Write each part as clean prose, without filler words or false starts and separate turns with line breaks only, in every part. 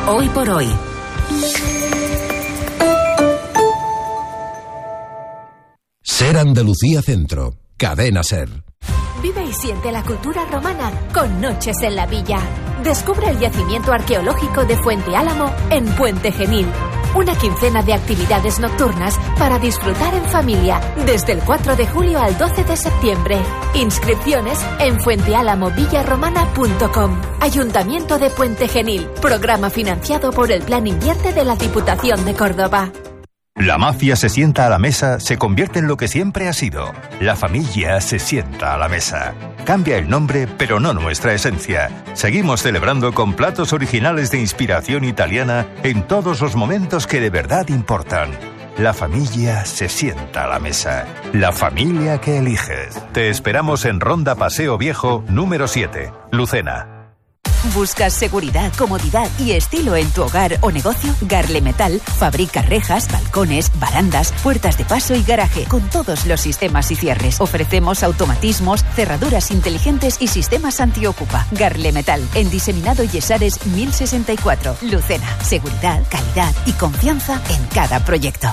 Hoy por hoy.
Ser Andalucía Centro. Cadena Ser.
Vive y siente la cultura romana con Noches en la Villa. Descubre el yacimiento arqueológico de Fuente Álamo en Puente Genil. Una quincena de actividades nocturnas para disfrutar en familia desde el 4 de julio al 12 de septiembre. Inscripciones en fuentealamovillarromana.com. Ayuntamiento de Puente Genil. Programa financiado por el Plan Invierte de la Diputación de Córdoba.
La mafia se sienta a la mesa, se convierte en lo que siempre ha sido. La familia se sienta a la mesa. Cambia el nombre, pero no nuestra esencia. Seguimos celebrando con platos originales de inspiración italiana en todos los momentos que de verdad importan. La familia se sienta a la mesa. La familia que eliges. Te esperamos en Ronda Paseo Viejo, número 7, Lucena.
¿Buscas seguridad, comodidad y estilo en tu hogar o negocio? Garle Metal fabrica rejas, balcones, barandas, puertas de paso y garaje con todos los sistemas y cierres. Ofrecemos automatismos, cerraduras inteligentes y sistemas antiocupa. Garle Metal, en Diseminado Yesares 1064, Lucena. Seguridad, calidad y confianza en cada proyecto.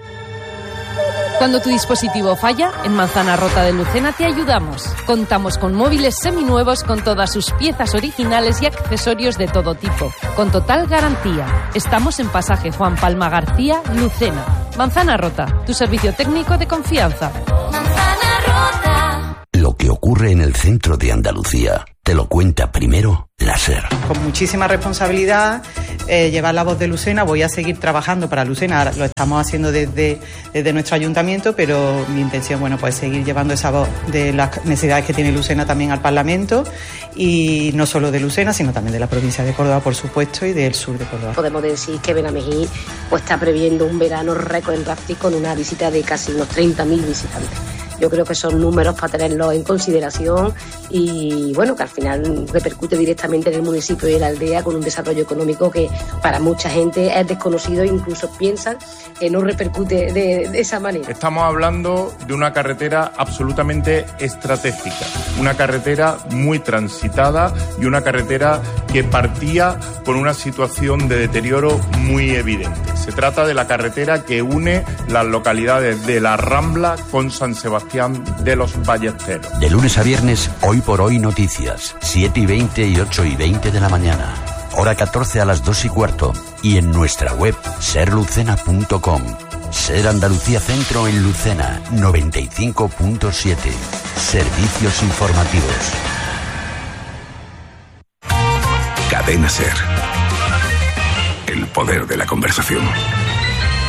Cuando tu dispositivo falla, en Manzana Rota de Lucena te ayudamos. Contamos con móviles seminuevos con todas sus piezas originales y accesorios de todo tipo, con total garantía. Estamos en Pasaje Juan Palma García, Lucena. Manzana Rota, tu servicio técnico de confianza.
Manzana Rota.
Lo que ocurre en el centro de Andalucía te lo cuenta primero la SER.
Con muchísima responsabilidad, llevar la voz de Lucena. Voy a seguir trabajando para Lucena. Ahora lo estamos haciendo desde nuestro ayuntamiento, pero mi intención, pues seguir llevando esa voz de las necesidades que tiene Lucena también al Parlamento, y no solo de Lucena, sino también de la provincia de Córdoba, por supuesto, y del sur de Córdoba.
Podemos decir que Benamejí está previendo un verano récord en rafting con una visita de casi unos 30.000 visitantes. Yo creo que son números para tenerlos en consideración y que al final repercute directamente en el municipio y en la aldea con un desarrollo económico que para mucha gente es desconocido e incluso piensan que no repercute de esa manera.
Estamos hablando de una carretera absolutamente estratégica, una carretera muy transitada y una carretera que partía con una situación de deterioro muy evidente. Se trata de la carretera que une las localidades de La Rambla con San Sebastián de los Ballesteros.
De lunes a viernes, Hoy por Hoy Noticias, 7:20 y 8:20 de la mañana. Hora 14 a las 2:15. Y en nuestra web, serlucena.com. Ser Andalucía Centro en Lucena, 95.7. Servicios informativos.
Cadena Ser. El poder de la conversación.